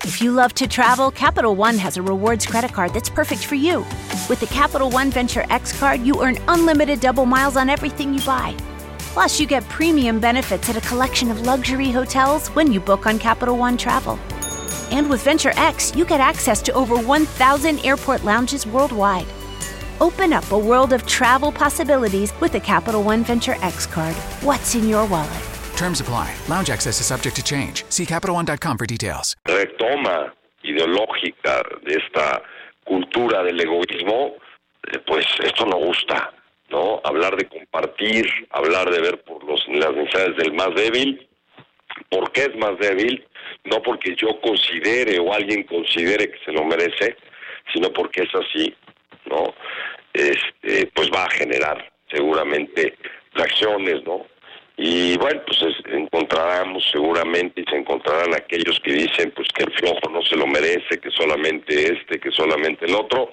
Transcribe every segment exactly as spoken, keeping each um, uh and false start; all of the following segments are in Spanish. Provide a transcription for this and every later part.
If you love to travel, Capital One has a rewards credit card that's perfect for you. With the Capital One Venture X card, you earn unlimited double miles on everything you buy. Plus, you get premium benefits at a collection of luxury hotels when you book on Capital One Travel. And with Venture X, you get access to over one thousand airport lounges worldwide. Open up a world of travel possibilities with the Capital One Venture X card. What's in your wallet? Terms apply. Lounge access is subject to change. See Capital One dot com for details. Retoma ideológica de esta cultura del egoísmo, eh, pues esto no gusta, ¿no? Hablar de compartir, hablar de ver por los, las necesidades del más débil. ¿Por qué es más débil? No porque yo considere o alguien considere que se lo merece, sino porque es así, ¿no? Este, pues va a generar seguramente reacciones, ¿no? Y bueno, pues es, encontraremos seguramente y se encontrarán aquellos que dicen pues que el flojo no se lo merece, que solamente este, que solamente el otro.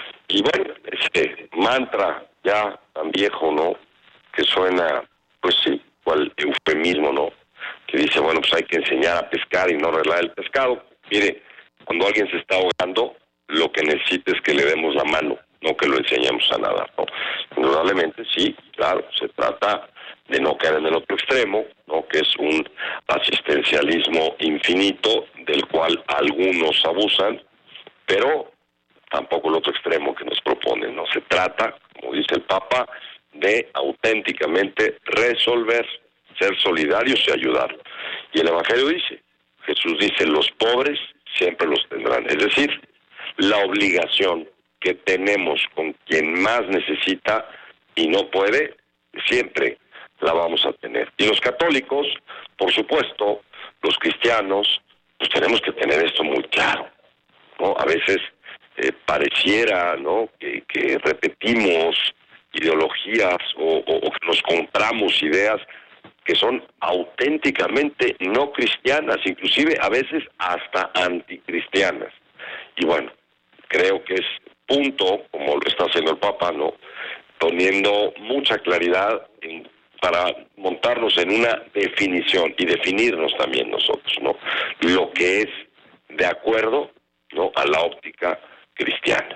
Y bueno, este mantra ya tan viejo, ¿no? Que suena, pues sí, cual eufemismo, ¿no? Que dice, bueno, pues hay que enseñar a pescar y no arreglar el pescado. Mire, cuando alguien se está ahogando, lo que necesita es que le demos la mano, no que lo enseñemos a nadar, ¿no? Indudablemente, sí, claro, se trata de no caer en el otro extremo, ¿no? Que es un asistencialismo infinito del cual algunos abusan, pero tampoco el otro extremo que nos proponen, ¿no? Se trata, como dice el Papa, de auténticamente resolver, ser solidarios y ayudar. Y el Evangelio dice, Jesús dice, los pobres siempre los tendrán. Es decir, la obligación que tenemos con quien más necesita y no puede, siempre la vamos a tener. Y los católicos, por supuesto, los cristianos, pues tenemos que tener esto muy claro, ¿no? A veces eh, pareciera, ¿no?, que, que repetimos ideologías o, o, o que nos compramos ideas que son auténticamente no cristianas, inclusive a veces hasta anticristianas. Y bueno, creo que es punto, como lo está haciendo el Papa, ¿no?, poniendo mucha claridad en, para montarnos en una definición y definirnos también nosotros, ¿no?, lo que es de acuerdo, ¿no?, a la óptica cristiana.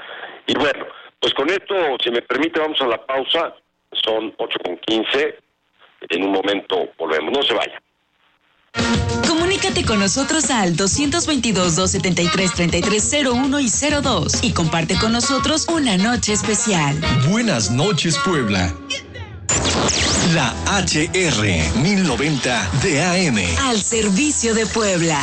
Y bueno, pues con esto, si me permite, vamos a la pausa. Son ocho con quince. En un momento volvemos. No se vaya. Comunícate con nosotros al dos dos dos, dos siete tres, tres tres cero uno y cero dos y comparte con nosotros una noche especial. Buenas noches, Puebla. La H R mil noventa de A M. Al servicio de Puebla.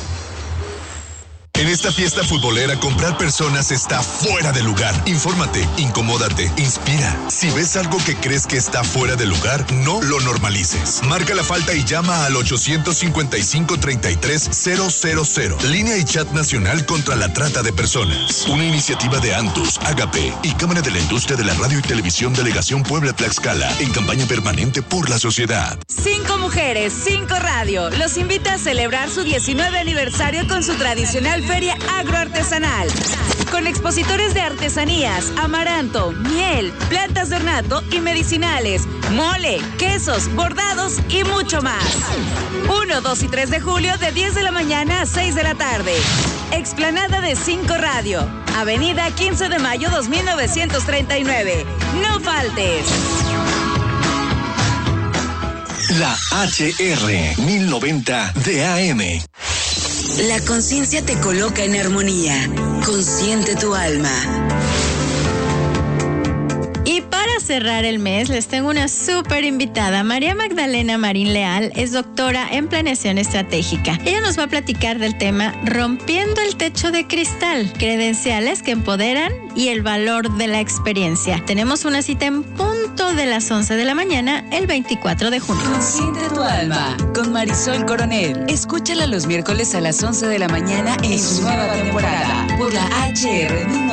En esta fiesta futbolera, comprar personas está fuera de lugar. Infórmate, incomódate, inspira. Si ves algo que crees que está fuera de lugar, no lo normalices. Marca la falta y llama al ochocientos cincuenta y cinco, treinta y tres, cero cero cero. Línea y chat nacional contra la trata de personas. Una iniciativa de Antus, Agape y Cámara de la Industria de la Radio y Televisión Delegación Puebla Tlaxcala, en campaña permanente por la sociedad. Cinco Mujeres, Cinco Radio los invita a celebrar su diecinueve aniversario con su tradicional Feria Agroartesanal, con expositores de artesanías, amaranto, miel, plantas de ornato y medicinales, mole, quesos, bordados y mucho más. uno, dos y tres de julio de diez de la mañana a seis de la tarde. Explanada de Cinco Radio, Avenida quince de mayo dos mil novecientos treinta y nueve. No faltes. La H R mil noventa de A M. La conciencia te coloca en armonía. Consiente tu alma. Y para cerrar el mes, les tengo una súper invitada. María Magdalena Marín Leal es doctora en planeación estratégica. Ella nos va a platicar del tema Rompiendo el techo de cristal, credenciales que empoderan y el valor de la experiencia. Tenemos una cita en punto de las once de la mañana, el veinticuatro de junio. Consiente tu alma, con Marisol Coronel. Escúchala los miércoles a las once de la mañana en su nueva temporada por la H R